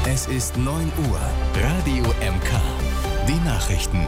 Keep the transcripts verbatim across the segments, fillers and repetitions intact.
Es ist neun Uhr. Radio M K. Die Nachrichten.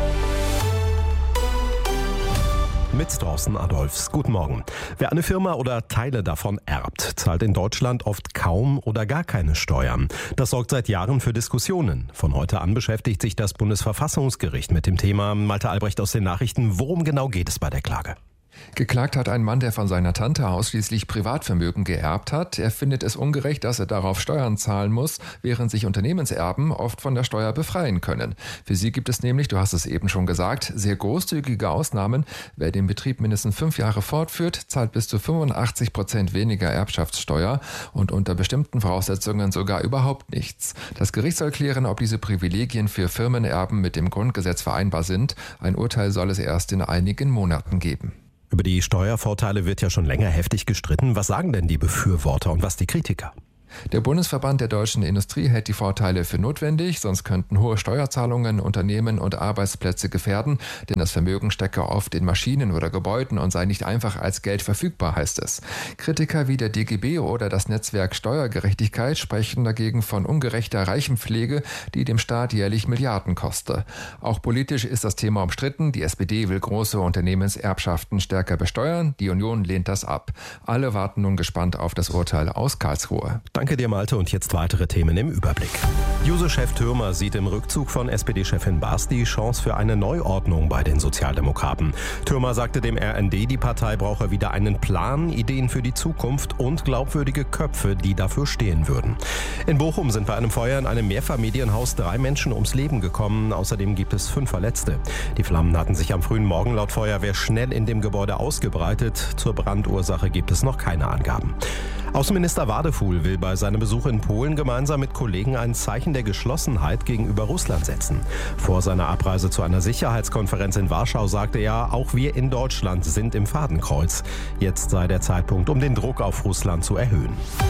Mit Thorsten Adolfs. Guten Morgen. Wer eine Firma oder Teile davon erbt, zahlt in Deutschland oft kaum oder gar keine Steuern. Das sorgt seit Jahren für Diskussionen. Von heute an beschäftigt sich das Bundesverfassungsgericht mit dem Thema. Malte Albrecht aus den Nachrichten. Worum genau geht es bei der Klage? Geklagt hat ein Mann, der von seiner Tante ausschließlich Privatvermögen geerbt hat. Er findet es ungerecht, dass er darauf Steuern zahlen muss, während sich Unternehmenserben oft von der Steuer befreien können. Für sie gibt es nämlich, du hast es eben schon gesagt, sehr großzügige Ausnahmen. Wer den Betrieb mindestens fünf Jahre fortführt, zahlt bis zu fünfundachtzig Prozent weniger Erbschaftssteuer und unter bestimmten Voraussetzungen sogar überhaupt nichts. Das Gericht soll klären, ob diese Privilegien für Firmenerben mit dem Grundgesetz vereinbar sind. Ein Urteil soll es erst in einigen Monaten geben. Über die Steuervorteile wird ja schon länger heftig gestritten. Was sagen denn die Befürworter und was die Kritiker? Der Bundesverband der deutschen Industrie hält die Vorteile für notwendig, sonst könnten hohe Steuerzahlungen Unternehmen und Arbeitsplätze gefährden, denn das Vermögen stecke oft in Maschinen oder Gebäuden und sei nicht einfach als Geld verfügbar, heißt es. Kritiker wie der D G B oder das Netzwerk Steuergerechtigkeit sprechen dagegen von ungerechter Reichenpflege, die dem Staat jährlich Milliarden koste. Auch politisch ist das Thema umstritten. Die S P D will große Unternehmenserbschaften stärker besteuern, die Union lehnt das ab. Alle warten nun gespannt auf das Urteil aus Karlsruhe. Danke dir, Malte, und jetzt weitere Themen im Überblick. Juso-Chef Thürmer sieht im Rückzug von S P D-Chefin Baas die Chance für eine Neuordnung bei den Sozialdemokraten. Thürmer sagte dem R N D, die Partei brauche wieder einen Plan, Ideen für die Zukunft und glaubwürdige Köpfe, die dafür stehen würden. In Bochum sind bei einem Feuer in einem Mehrfamilienhaus drei Menschen ums Leben gekommen. Außerdem gibt es fünf Verletzte. Die Flammen hatten sich am frühen Morgen laut Feuerwehr schnell in dem Gebäude ausgebreitet. Zur Brandursache gibt es noch keine Angaben. Außenminister Wadefuhl will bei seinem Besuch in Polen gemeinsam mit Kollegen ein Zeichen der Geschlossenheit gegenüber Russland setzen. Vor seiner Abreise zu einer Sicherheitskonferenz in Warschau sagte er, auch wir in Deutschland sind im Fadenkreuz. Jetzt sei der Zeitpunkt, um den Druck auf Russland zu erhöhen.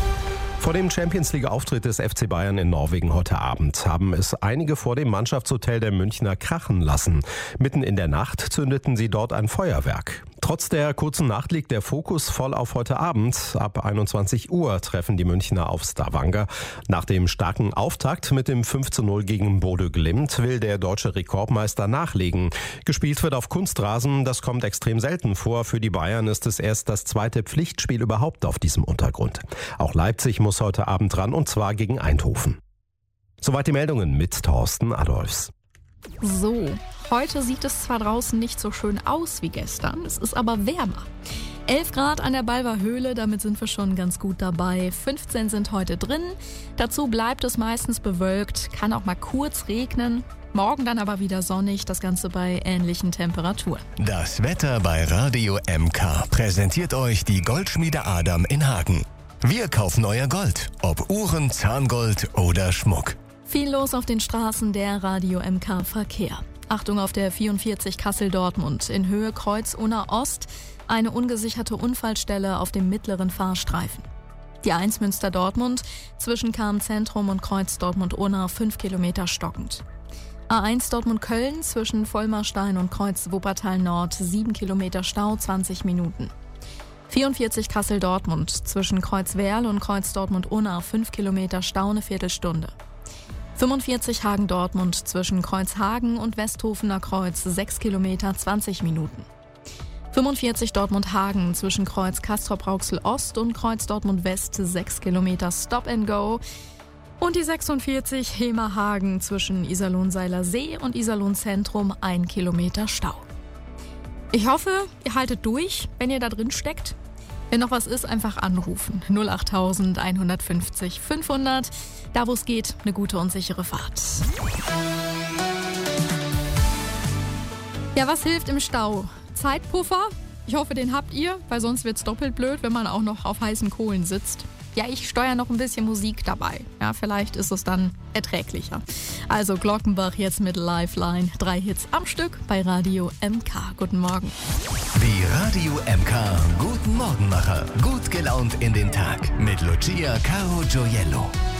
Vor dem Champions-League-Auftritt des F C Bayern in Norwegen heute Abend haben es einige vor dem Mannschaftshotel der Münchner krachen lassen. Mitten in der Nacht zündeten sie dort ein Feuerwerk. Trotz der kurzen Nacht liegt der Fokus voll auf heute Abend. Ab einundzwanzig Uhr treffen die Münchner auf Stavanger. Nach dem starken Auftakt mit dem fünf zu null gegen Bodø Glimt will der deutsche Rekordmeister nachlegen. Gespielt wird auf Kunstrasen, das kommt extrem selten vor. Für die Bayern ist es erst das zweite Pflichtspiel überhaupt auf diesem Untergrund. Auch Leipzig muss heute Abend ran, und zwar gegen Eindhoven. Soweit die Meldungen mit Thorsten Adolfs. So, heute sieht es zwar draußen nicht so schön aus wie gestern, es ist aber wärmer. elf Grad an der Balver Höhle, damit sind wir schon ganz gut dabei. fünfzehn sind heute drin. Dazu bleibt es meistens bewölkt, kann auch mal kurz regnen. Morgen dann aber wieder sonnig, das Ganze bei ähnlichen Temperaturen. Das Wetter bei Radio M K präsentiert euch die Goldschmiede Adam in Hagen. Wir kaufen euer Gold, ob Uhren, Zahngold oder Schmuck. Viel los auf den Straßen, der Radio M K Verkehr. Achtung auf der vierundvierzig Kassel-Dortmund in Höhe Kreuz-Unna Ost. Eine ungesicherte Unfallstelle auf dem mittleren Fahrstreifen. Die eins Münster-Dortmund zwischen Cham-Zentrum und Kreuz Dortmund-Unna fünf Kilometer stockend. A eins Dortmund-Köln zwischen Vollmarstein und Kreuz Wuppertal-Nord sieben Kilometer Stau, zwanzig Minuten. vierundvierzig Kassel-Dortmund zwischen Kreuz Werl und Kreuz Dortmund-Unna fünf Kilometer Stau, eine Viertelstunde. fünfundvierzig Hagen-Dortmund zwischen Kreuz Hagen und Westhofener Kreuz sechs Kilometer, zwanzig Minuten. fünfundvierzig Dortmund-Hagen zwischen Kreuz Castrop-Rauxel-Ost und Kreuz Dortmund-West sechs Kilometer Stop and Go. Und die sechsundvierzig Hemer-Hagen zwischen Iserlohn-Seiler See und Iserlohn-Zentrum ein Kilometer Stau. Ich hoffe, ihr haltet durch, wenn ihr da drin steckt. Wenn noch was ist, einfach anrufen. null acht eins fünf null fünfhundert. Da wo es geht, eine gute und sichere Fahrt. Ja, was hilft im Stau? Zeitpuffer? Ich hoffe, den habt ihr, weil sonst wird's doppelt blöd, wenn man auch noch auf heißen Kohlen sitzt. Ja, ich steuere noch ein bisschen Musik dabei. Ja, vielleicht ist es dann erträglicher. Also Glockenbach jetzt mit Lifeline. Drei Hits am Stück bei Radio M K. Guten Morgen. Die Radio M K Guten Morgenmacher. Gut gelaunt in den Tag. Mit Lucia Caro Gioiello.